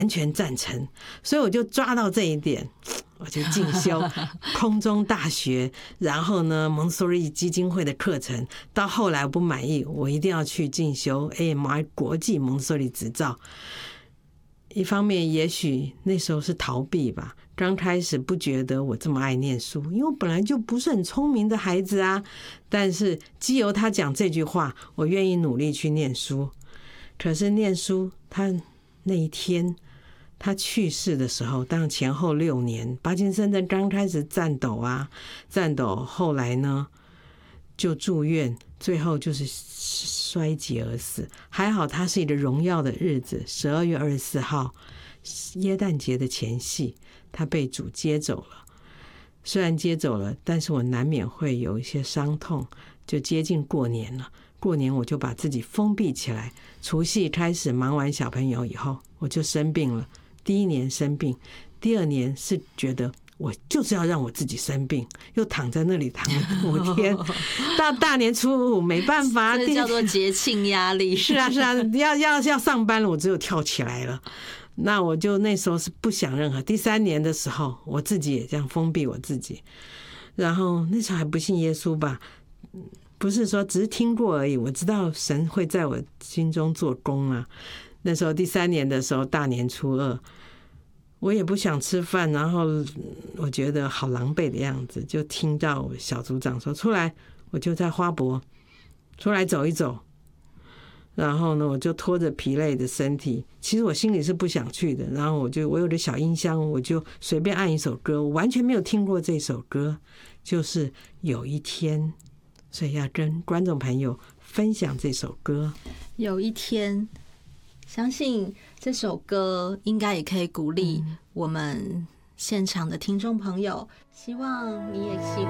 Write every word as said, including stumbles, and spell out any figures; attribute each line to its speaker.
Speaker 1: 完全赞成，所以我就抓到这一点，我就进修空中大学，然后呢蒙特梭利基金会的课程，到后来我不满意，我一定要去进修 A M I 国际蒙特梭利执照。一方面也许那时候是逃避吧，刚开始不觉得我这么爱念书，因为我本来就不是很聪明的孩子啊，但是藉由他讲这句话，我愿意努力去念书。可是念书他那一天他去世的时候，当然前后六年，帕金森症刚开始颤抖啊颤抖，后来呢就住院，最后就是衰竭而死。还好他是一个荣耀的日子，十二月二十四号耶诞节的前夕，他被主接走了。虽然接走了，但是我难免会有一些伤痛。就接近过年了，过年我就把自己封闭起来。除夕开始忙完小朋友以后，我就生病了。第一年生病，第二年是觉得我就是要让我自己生病，又躺在那里躺了五天，到大年初五没办法，
Speaker 2: 这叫做节庆压力。
Speaker 1: 是啊是啊，要要要上班了，我只有跳起来了。那我就那时候是不想任何。第三年的时候，我自己也这样封闭我自己，然后那时候还不信耶稣吧，不是说只是听过而已，我知道神会在我心中做工啊。那时候第三年的时候，大年初二，我也不想吃饭，然后我觉得好狼狈的样子，就听到小组长说出来，我就在花博出来走一走。然后呢，我就拖着疲累的身体，其实我心里是不想去的。然后我就我有个小音箱，我就随便按一首歌，我完全没有听过这首歌，就是有一天，所以要跟观众朋友分享这首歌。
Speaker 2: 有一天，相信这首歌应该也可以鼓励我们现场的听众朋友，希望你也喜欢。